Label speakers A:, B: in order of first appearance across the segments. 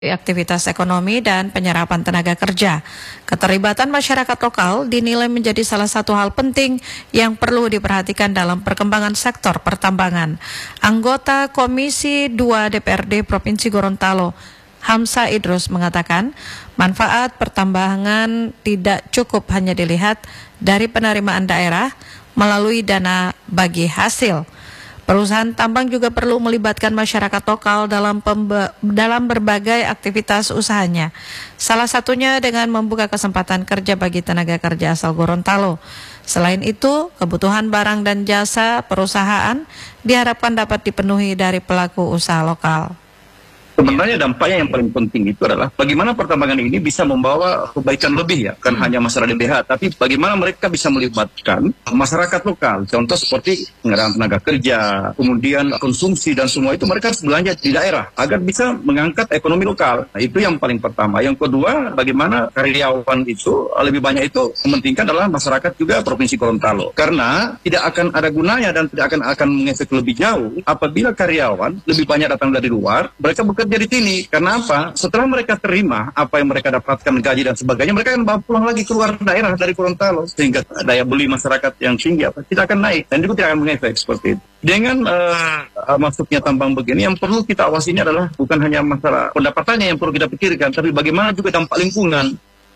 A: aktivitas ekonomi dan penyerapan tenaga kerja. Keterlibatan masyarakat lokal dinilai menjadi salah satu hal penting yang perlu diperhatikan dalam perkembangan sektor pertambangan. Anggota Komisi 2 DPRD Provinsi Gorontalo, Hamsa Idrus mengatakan, manfaat pertambangan tidak cukup hanya dilihat dari penerimaan daerah melalui dana bagi hasil. Perusahaan tambang juga perlu melibatkan masyarakat lokal dalam berbagai aktivitas usahanya. Salah satunya dengan membuka kesempatan kerja bagi tenaga kerja asal Gorontalo. Selain itu, kebutuhan barang dan jasa perusahaan diharapkan dapat dipenuhi dari pelaku usaha lokal.
B: Sebenarnya dampaknya yang paling penting itu adalah bagaimana pertambangan ini bisa membawa kebaikan lebih ya, kan hanya masalah DPH, tapi bagaimana mereka bisa melibatkan masyarakat lokal. Contoh seperti pengadaan tenaga kerja, kemudian konsumsi dan semua itu mereka harus belanja di daerah agar bisa mengangkat ekonomi lokal. Nah, itu yang paling pertama. Yang kedua, bagaimana karyawan itu lebih banyak itu mementingkan adalah masyarakat juga Provinsi Gorontalo. Karena tidak akan ada gunanya dan tidak akan mengefek lebih jauh apabila karyawan lebih banyak datang dari luar, mereka bekerja di sini. Karena apa? Setelah mereka terima apa yang mereka dapatkan gaji dan sebagainya, mereka akan bawa pulang lagi keluar daerah dari Gorontalo, sehingga daya beli masyarakat yang tinggi tidak akan naik dan juga tidak akan mengefek seperti itu. Dengan masuknya tambang begini, yang perlu kita awasi ini adalah bukan hanya masalah pendapatannya yang perlu kita pikirkan, tapi bagaimana juga dampak lingkungan.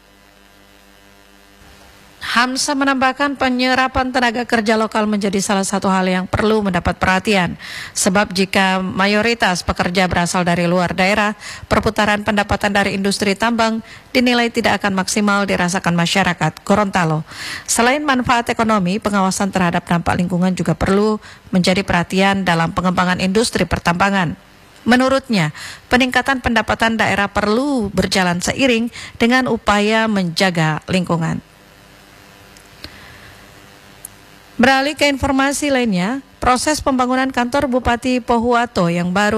A: Hamsa menambahkan penyerapan tenaga kerja lokal menjadi salah satu hal yang perlu mendapat perhatian. Sebab jika mayoritas pekerja berasal dari luar daerah, perputaran pendapatan dari industri tambang dinilai tidak akan maksimal dirasakan masyarakat Gorontalo. Selain manfaat ekonomi, pengawasan terhadap dampak lingkungan juga perlu menjadi perhatian dalam pengembangan industri pertambangan. Menurutnya, peningkatan pendapatan daerah perlu berjalan seiring dengan upaya menjaga lingkungan. Beralih ke informasi lainnya, proses pembangunan kantor Bupati Pohuwato yang baru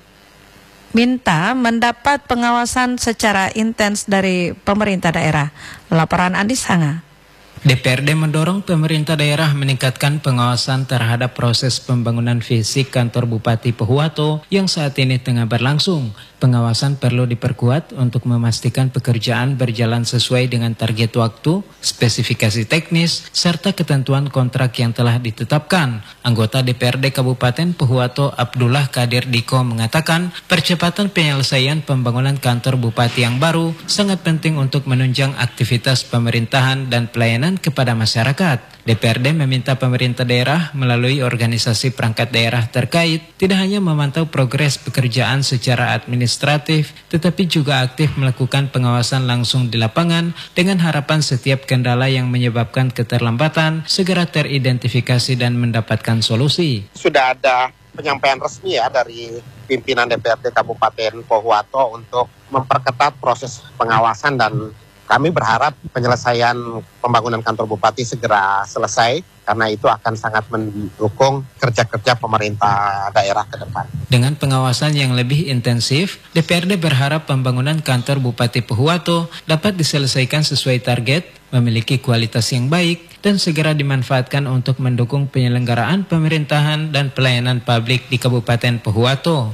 A: diminta mendapat pengawasan secara intens dari pemerintah daerah. Laporan Andi Sanga.
C: DPRD mendorong pemerintah daerah meningkatkan pengawasan terhadap proses pembangunan fisik kantor Bupati Pohuwato yang saat ini tengah berlangsung. Pengawasan perlu diperkuat untuk memastikan pekerjaan berjalan sesuai dengan target waktu, spesifikasi teknis, serta ketentuan kontrak yang telah ditetapkan. Anggota DPRD Kabupaten Pohuwato Abdullah Kadir Diko mengatakan percepatan penyelesaian pembangunan kantor Bupati yang baru sangat penting untuk menunjang aktivitas pemerintahan dan pelayanan kepada masyarakat. DPRD meminta pemerintah daerah melalui organisasi perangkat daerah terkait tidak hanya memantau progres pekerjaan secara administratif, tetapi juga aktif melakukan pengawasan langsung di lapangan dengan harapan setiap kendala yang menyebabkan keterlambatan segera teridentifikasi dan mendapatkan solusi.
D: Sudah ada penyampaian resmi ya dari pimpinan DPRD Kabupaten Pohuwato untuk memperketat proses pengawasan dan kami berharap penyelesaian pembangunan kantor Bupati segera selesai karena itu akan sangat mendukung kerja-kerja pemerintah daerah ke depan.
C: Dengan pengawasan yang lebih intensif, DPRD berharap pembangunan kantor Bupati Pohuwato dapat diselesaikan sesuai target, memiliki kualitas yang baik, dan segera dimanfaatkan untuk mendukung penyelenggaraan pemerintahan dan pelayanan publik di Kabupaten Pohuwato.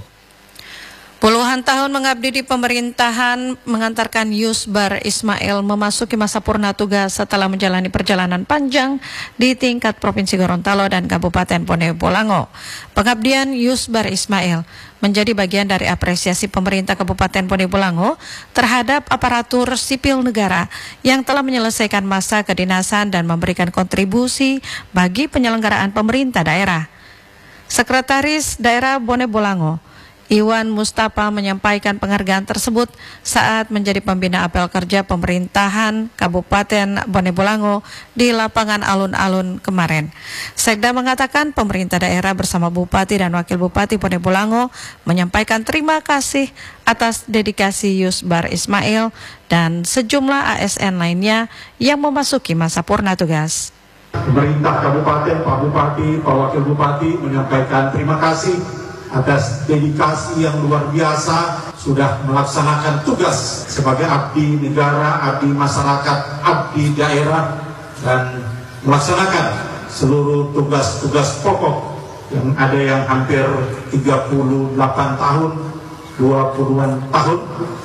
A: Puluhan tahun mengabdi di pemerintahan mengantarkan Yusbar Ismail memasuki masa purna tugas setelah menjalani perjalanan panjang di tingkat Provinsi Gorontalo dan Kabupaten Bone Bolango. Pengabdian Yusbar Ismail menjadi bagian dari apresiasi pemerintah Kabupaten Bone Bolango terhadap aparatur sipil negara yang telah menyelesaikan masa kedinasan dan memberikan kontribusi bagi penyelenggaraan pemerintah daerah. Sekretaris Daerah Bone Bolango, Iwan Mustafa menyampaikan penghargaan tersebut saat menjadi pembina apel kerja pemerintahan Kabupaten Bone Bolango di lapangan alun-alun kemarin. Sekda mengatakan pemerintah daerah bersama Bupati dan Wakil Bupati Bone Bolango menyampaikan terima kasih atas dedikasi Yusbar Ismail dan sejumlah ASN lainnya yang memasuki masa purna tugas.
E: Pemerintah Kabupaten, Pak Bupati, Pak Wakil Bupati menyampaikan terima kasih atas dedikasi yang luar biasa sudah melaksanakan tugas sebagai abdi negara, abdi masyarakat, abdi daerah dan melaksanakan seluruh tugas-tugas pokok yang ada yang hampir 38 tahun 20-an tahun